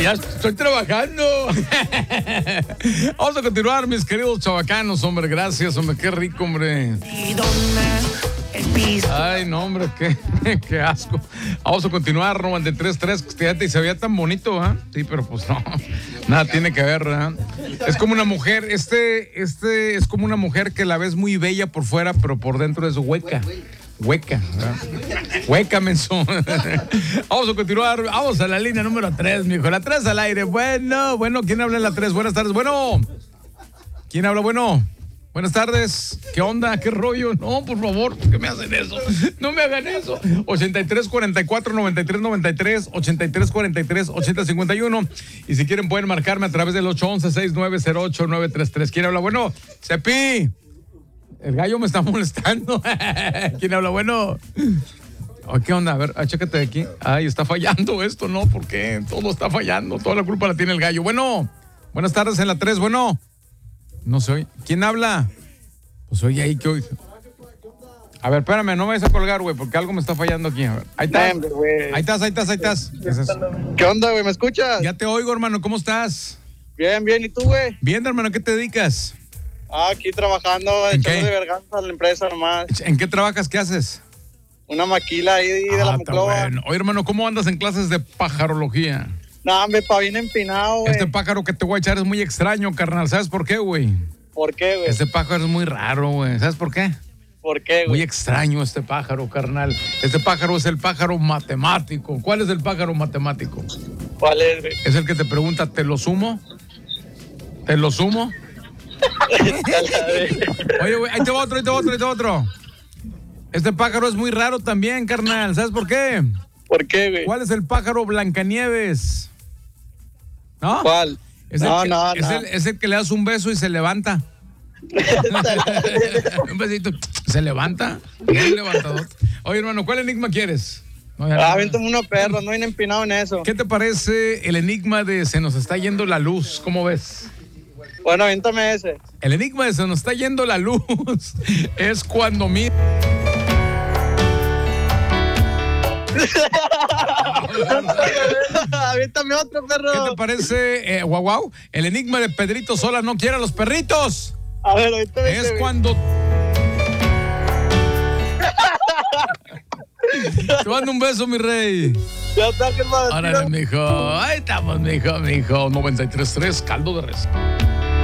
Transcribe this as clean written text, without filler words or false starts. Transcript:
Ya estoy trabajando. Vamos a continuar, mis queridos chavacanos, hombre. Gracias, hombre. Qué rico, hombre. Ay, no, hombre, qué asco. Vamos a continuar, 93.3, y se veía tan bonito, ¿ah? Sí, pero pues no, nada tiene que ver, ¿ah? Es como una mujer, este es como una mujer que la ves muy bella por fuera, pero por dentro es hueca. Hueca, ¿verdad? Hueca, menso. Vamos a continuar, vamos a la línea número 3, mijo. La 3 al aire. Bueno, ¿quién habla en la 3? Buenas tardes, bueno. ¿Quién habla? Bueno. Buenas tardes. ¿Qué onda? ¿Qué rollo? No, por favor, ¿por qué me hacen eso? No me hagan eso. 8344-9393, 8343-8051. Y si quieren pueden marcarme a través del 811-6908-933. ¿Quién habla? Bueno, Cepi. El gallo me está molestando. ¿Quién habla? Bueno. ¿Qué onda? A ver, chécate de aquí. Ay, está fallando esto, ¿no? ¿Por qué? Todo está fallando. Toda la culpa la tiene el gallo. Bueno. Buenas tardes en la 3. Bueno. No se oye. ¿Quién habla? Pues oye ahí que hoy. A ver, espérame, no me vayas a colgar, güey, porque algo me está fallando aquí. A ver. Ahí estás. Ahí estás. ¿Qué es eso? ¿Qué onda, güey? ¿Me escuchas? Ya te oigo, hermano. ¿Cómo estás? Bien. ¿Y tú, güey? Bien, hermano. ¿A qué te dedicas? Aquí trabajando, echando de vergüenza a la empresa nomás. ¿En qué trabajas? ¿Qué haces? Una maquila ahí de la Monclova. Bueno. Oye, hermano, ¿cómo andas en clases de pajarología? No, hombre, bien empinado, güey. Este pájaro que te voy a echar es muy extraño, carnal. ¿Sabes por qué, güey? ¿Por qué, güey? Este pájaro es muy raro, güey. ¿Sabes por qué? ¿Por qué, güey? Muy extraño este pájaro, carnal. Este pájaro es el pájaro matemático. ¿Cuál es el pájaro matemático? ¿Cuál es, güey? Es el que te pregunta, ¿te lo sumo? ¿Te lo sumo? Oye, güey, ahí te va otro. Este pájaro es muy raro también, carnal. ¿Sabes por qué? ¿Por qué, güey? ¿Cuál es el pájaro Blancanieves? ¿No? ¿Cuál? Es el que le das un beso y se levanta. Un besito. ¿Se levanta? Bien levantador. Oye, hermano, ¿cuál enigma quieres? Avéntame uno, perro, no hay empinado en eso. ¿Qué te parece el enigma de se nos está yendo la luz? ¿Cómo ves? Bueno, avéntame ese. El enigma de se nos está yendo la luz es cuando Avéntame otro, perro. ¿Qué te parece, guau? El enigma de Pedrito Sola no quiere a los perritos. A ver, avéntame es ese, cuando te mando un beso, mi rey. Ya está, hermano. Órale, mijo. Ahí estamos, mijo. 93.3, caldo de res.